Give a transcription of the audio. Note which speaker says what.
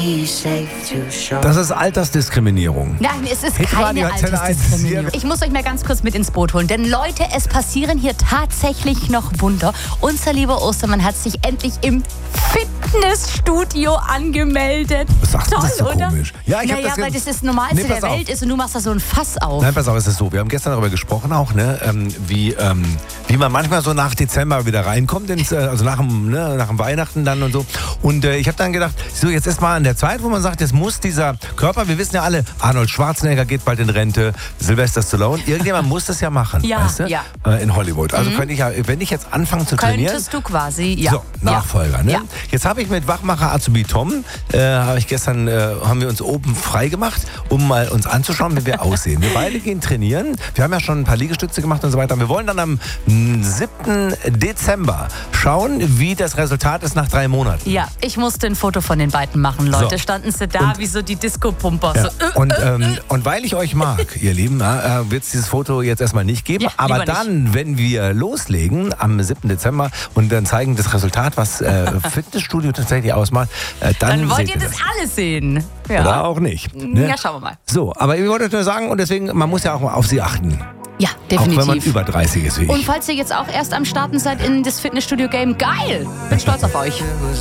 Speaker 1: Das ist Altersdiskriminierung.
Speaker 2: Nein, es ist
Speaker 1: Hitradio
Speaker 2: keine
Speaker 1: Antenne 1
Speaker 2: Altersdiskriminierung.
Speaker 1: hier.
Speaker 2: Ich muss euch mal ganz kurz mit ins Boot holen, denn Leute, es passieren hier tatsächlich noch Wunder. Unser lieber Ostermann hat sich endlich im Fitnessstudio angemeldet.
Speaker 1: Was sagst du,
Speaker 2: Toll,
Speaker 1: das ist so
Speaker 2: oder?
Speaker 1: komisch. Ja, ich hab
Speaker 2: naja,
Speaker 1: das
Speaker 2: weil das das Normalste
Speaker 1: Nee,
Speaker 2: der
Speaker 1: pass auf.
Speaker 2: Welt ist und du machst da so ein Fass auf.
Speaker 1: Nein, pass auf, es ist so. Wir haben gestern darüber gesprochen auch, ne, wie man manchmal so nach Dezember wieder reinkommt, also nach dem Weihnachten dann und so. Und ich habe dann gedacht, so jetzt ist mal an der Zeit, wo man sagt, jetzt muss dieser Körper, wir wissen ja alle, Arnold Schwarzenegger geht bald in Rente, Sylvester Stallone, irgendjemand muss das ja machen,
Speaker 2: Ja,
Speaker 1: weißt du?
Speaker 2: ja.
Speaker 1: In Hollywood. Also könnte ich ja, wenn ich jetzt anfange zu trainieren.
Speaker 2: Könntest du quasi, ja.
Speaker 1: So, Nachfolger, ne?
Speaker 2: Ja.
Speaker 1: Jetzt habe ich mit Wachmacher Azubi Tom, haben wir uns oben frei gemacht, um mal uns anzuschauen, wie wir aussehen. Wir beide gehen trainieren. Wir haben ja schon ein paar Liegestütze gemacht und so weiter. Wir wollen dann am 7. Dezember schauen, wie das Resultat ist nach 3 Monaten.
Speaker 2: Ja, ich musste ein Foto von den beiden machen, Leute.
Speaker 1: So.
Speaker 2: Standen sie da wie so die Disco-Pumper.
Speaker 1: Ja.
Speaker 2: So,
Speaker 1: Und weil ich euch mag, ihr Lieben, wird es dieses Foto jetzt erstmal nicht geben.
Speaker 2: Ja,
Speaker 1: aber
Speaker 2: lieber
Speaker 1: dann, wenn wir loslegen am 7. Dezember und dann zeigen das Resultat, was Fitnessstudio tatsächlich ausmacht,
Speaker 2: dann wollt
Speaker 1: seht
Speaker 2: ihr das alles sehen. Ja.
Speaker 1: Oder auch nicht. Ne?
Speaker 2: Ja, schauen wir mal.
Speaker 1: So, aber ich wollte nur sagen, und deswegen, man muss ja auch mal auf sie achten.
Speaker 2: Ja,
Speaker 1: Auch wenn man
Speaker 2: definitiv.
Speaker 1: über 30 ist wie ich.
Speaker 2: Und falls ihr jetzt auch erst am Starten seid in das Fitnessstudio-Game, geil! Bin stolz auf euch.